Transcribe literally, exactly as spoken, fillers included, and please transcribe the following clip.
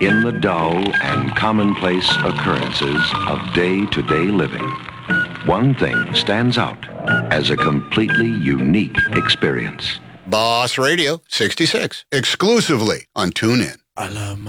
In the dull and commonplace occurrences of day-to-day living, one thing stands out as a completely unique experience. Boss Radio sixty-six, exclusively on TuneIn. I love my